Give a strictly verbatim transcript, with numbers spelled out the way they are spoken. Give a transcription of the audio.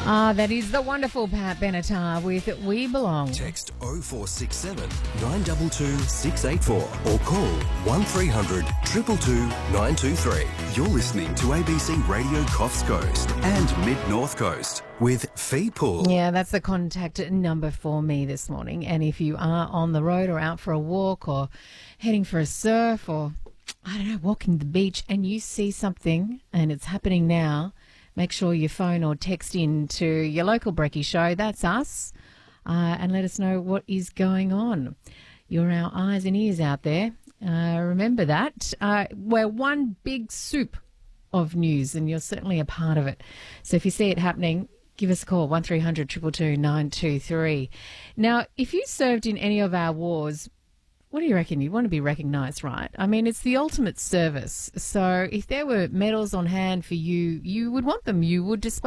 Ah, that is the wonderful Pat Benatar with We Belong. Text oh four six seven, nine two two, six eight four or call one three hundred, two two two, nine two three. You're listening to A B C Radio Coffs Coast and Mid-North Coast with Fee Pool. Yeah, that's the contact number for me this morning. And if you are on the road or out for a walk or heading for a surf or, I don't know, walking the beach and you see something and it's happening now, make sure you phone or text in to your local Brekkie show. That's us. Uh, and let us know what is going on. You're our eyes and ears out there. Uh, remember that. Uh, we're one big soup of news and you're certainly a part of it. So if you see it happening, give us a call, one three hundred, two two two, nine two three. Now, if you served in any of our wars, what do you reckon? You want to be recognised, right? I mean, it's the ultimate service. So if there were medals on hand for you, you would want them. You would display